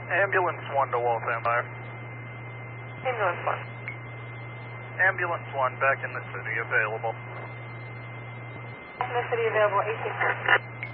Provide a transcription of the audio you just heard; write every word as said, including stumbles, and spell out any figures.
Ambulance one to Waltham Empire. Ambulance one. Ambulance one back in the city, available. In the city available, eighteen.